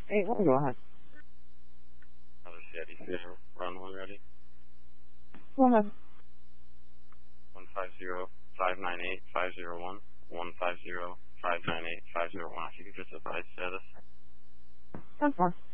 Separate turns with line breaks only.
8-1, go ahead.
Another Chetty Fear, run one ready.
Go ahead.
150-598-501, 150-598-501, if you could just advise status.
10-4.